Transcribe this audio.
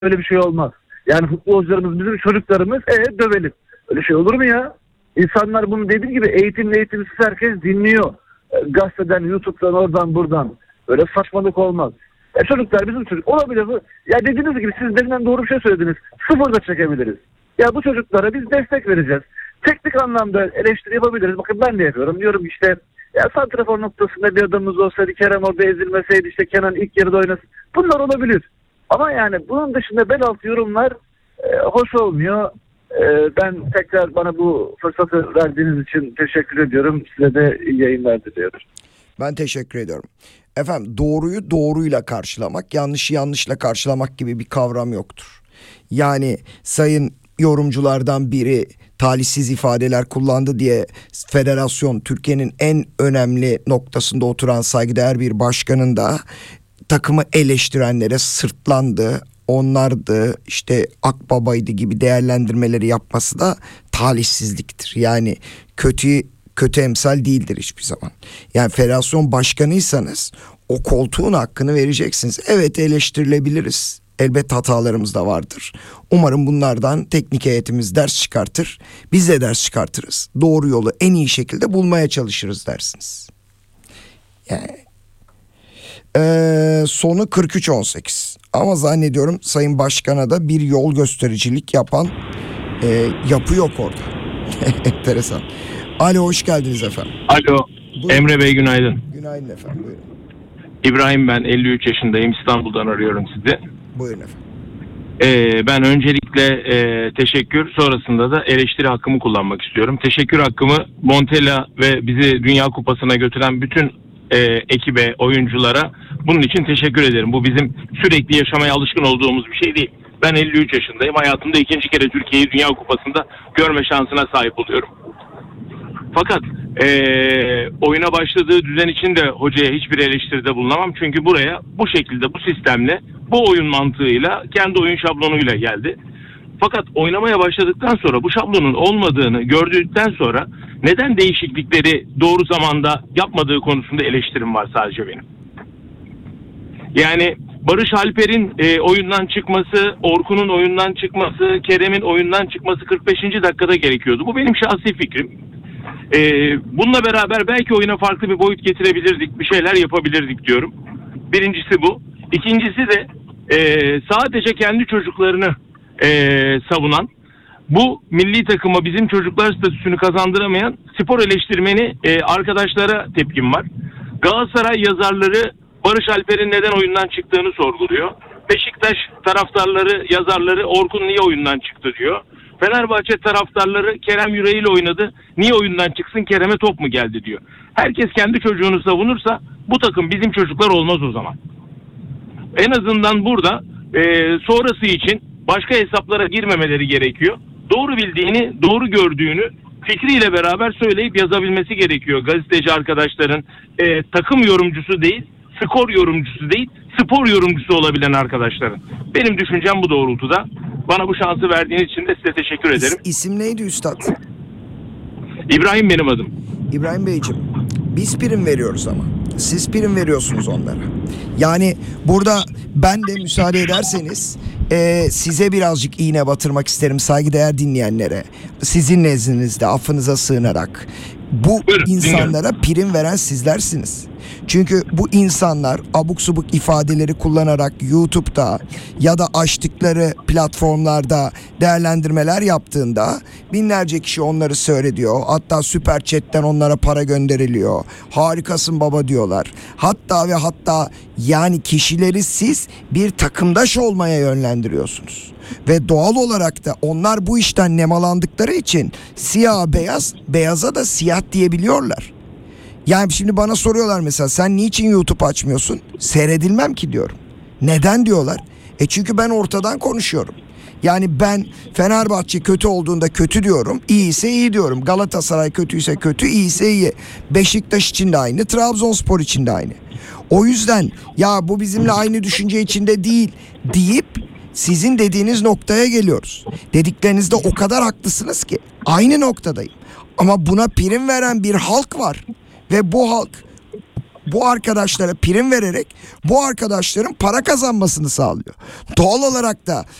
öyle bir şey olmaz. Yani futbolcularımız bizim çocuklarımız dövelim. Öyle şey olur mu ya? İnsanlar bunu dediğim gibi eğitimsiz herkes dinliyor. Gazeteden, YouTube'dan, oradan buradan. Öyle saçmalık olmaz. Çocuklar bizim çocuk. Olabilir bu. Ya dediğiniz gibi siz deminden doğru bir şey söylediniz. Sıfır da çekebiliriz. Ya bu çocuklara biz destek vereceğiz. Teknik anlamda eleştiri yapabiliriz. Bakın ben de yapıyorum. Diyorum işte ya santrafor noktasında bir adamımız olsaydı, Kerem orada ezilmeseydi, işte Kenan ilk yarıda oynasın. Bunlar olabilir. Ama yani bunun dışında bel altı yorumlar hoş olmuyor. Ben tekrar bana bu fırsatı verdiğiniz için teşekkür ediyorum. Size de iyi yayınlar diliyorum. Ben teşekkür ediyorum. Efendim, doğruyu doğruyla karşılamak, yanlışı yanlışla karşılamak gibi bir kavram yoktur. Yani sayın yorumculardan biri talihsiz ifadeler kullandı diye federasyon, Türkiye'nin en önemli noktasında oturan saygıdeğer bir başkanın da takımı eleştirenlere sırtlandı, onlardı, işte akbabaydı gibi değerlendirmeleri yapması da talihsizliktir. Yani kötü emsal değildir hiçbir zaman. Yani federasyon başkanıysanız o koltuğun hakkını vereceksiniz. Evet, eleştirilebiliriz. Elbet hatalarımız da vardır. Umarım bunlardan teknik heyetimiz ders çıkartır. Biz de ders çıkartırız. Doğru yolu en iyi şekilde bulmaya çalışırız dersiniz. Yani sonu 43-18. Ama zannediyorum Sayın Başkan'a da bir yol göstericilik yapan yapı yok orada. Enteresan. Alo, hoş geldiniz efendim. Alo. Buyurun. Emre Bey, günaydın. Günaydın efendim, buyurun. İbrahim, ben 53 yaşındayım. İstanbul'dan arıyorum sizi. Buyurun efendim. Ben öncelikle teşekkür, sonrasında da eleştiri hakkımı kullanmak istiyorum. Teşekkür hakkımı Montella ve bizi Dünya Kupası'na götüren bütün ekibe, oyunculara bunun için teşekkür ederim. Bu bizim sürekli yaşamaya alışkın olduğumuz bir şey değil. Ben 53 yaşındayım. Hayatımda ikinci kere Türkiye'yi Dünya Kupası'nda görme şansına sahip oluyorum. Fakat oyuna başladığı düzen için de hocaya hiçbir eleştiride bulunamam. Çünkü buraya bu şekilde, bu sistemle, bu oyun mantığıyla, kendi oyun şablonuyla geldi. Fakat oynamaya başladıktan sonra, bu şablonun olmadığını gördükten sonra neden değişiklikleri doğru zamanda yapmadığı konusunda eleştirim var sadece benim. Yani Barış Alper'in oyundan çıkması, Orkun'un oyundan çıkması, Kerem'in oyundan çıkması 45. dakikada gerekiyordu. Bu benim şahsi fikrim. Bununla beraber belki oyuna farklı bir boyut getirebilirdik, bir şeyler yapabilirdik diyorum. Birincisi bu. İkincisi de sadece kendi çocuklarını savunan, bu milli takıma bizim çocuklar statüsünü kazandıramayan spor eleştirmeni arkadaşlara tepkim var. Galatasaray yazarları Barış Alper'in neden oyundan çıktığını sorguluyor. Beşiktaş taraftarları, yazarları Orkun niye oyundan çıktı diyor. Fenerbahçe taraftarları Kerem yüreğiyle oynadı, niye oyundan çıksın, Kerem'e top mu geldi diyor. Herkes kendi çocuğunu savunursa bu takım bizim çocuklar olmaz o zaman. En azından burada sonrası için başka hesaplara girmemeleri gerekiyor. Doğru bildiğini, doğru gördüğünü fikriyle beraber söyleyip yazabilmesi gerekiyor. Gazeteci arkadaşların takım yorumcusu değil, skor yorumcusu değil, spor yorumcusu olabilen arkadaşların. Benim düşüncem bu doğrultuda. Bana bu şansı verdiğiniz için de size teşekkür ederim. İsim neydi üstad? İbrahim benim adım. İbrahim Beyciğim, biz prim veriyoruz ama siz prim veriyorsunuz onlara. Yani burada ben de müsaade ederseniz size birazcık iğne batırmak isterim saygıdeğer dinleyenlere. Sizin nezdinizde affınıza sığınarak. Bu Buyurun, insanlara prim veren sizlersiniz. Çünkü bu insanlar abuk subuk ifadeleri kullanarak YouTube'da ya da açtıkları platformlarda değerlendirmeler yaptığında binlerce kişi onları seyrediyor. Hatta Süper Chat'ten onlara para gönderiliyor. Harikasın baba diyorlar. Hatta ve hatta yani kişileri siz bir takımdaş olmaya yönlendiriyorsunuz. Ve doğal olarak da onlar bu işten nemalandıkları için siyah beyaz, beyaza da siyah diyebiliyorlar. Yani şimdi bana soruyorlar mesela, sen niçin YouTube açmıyorsun? Seyredilmem ki diyorum. Neden diyorlar? Çünkü ben ortadan konuşuyorum. Yani ben Fenerbahçe kötü olduğunda kötü diyorum, iyi ise iyi diyorum. Galatasaray kötüyse kötü, iyi ise iyi. Beşiktaş için de aynı, Trabzonspor için de aynı. O yüzden ya bu bizimle aynı düşünce içinde değil deyip sizin dediğiniz noktaya geliyoruz. Dediklerinizde o kadar haklısınız ki aynı noktadayım. Ama buna prim veren bir halk var. Ve bu halk bu arkadaşlara prim vererek bu arkadaşların para kazanmasını sağlıyor. Doğal olarak da